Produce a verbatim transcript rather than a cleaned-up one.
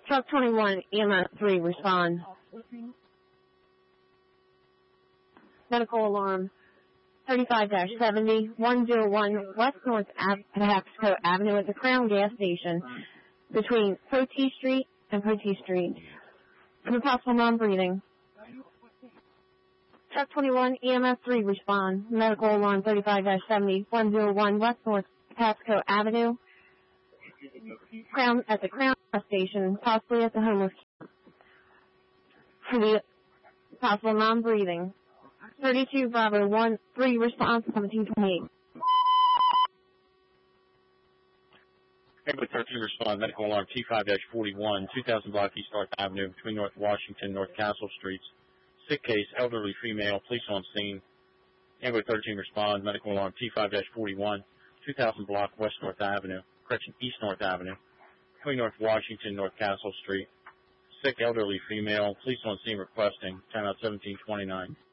Truck twenty-one, E M S three, respond. Medical alarm. thirty-five seventy, one oh one West North Ave- Patapsco Avenue at the Crown Gas Station between Poteet Street and Poteet Street. For possible non-breathing. Truck twenty-one, E M S three, respond. Medical alarm thirty-five seventy, one oh one West North Patapsco Avenue. Crown at the Crown Gas Station, possibly at the homeless camp. For the possible non-breathing. thirty-two Bravo one three, response seventeen twenty-eight. Ambulance thirteen, respond. Medical alarm T five forty-one, two thousand block East North Avenue between North Washington, North Castle Streets. Sick case, elderly female, police on scene. Ambulance thirteen, respond. Medical alarm T five forty-one, two thousand block West North Avenue, correction, East North Avenue between North Washington, North Castle Street. Sick elderly female, police on scene requesting. Timeout seventeen twenty-nine.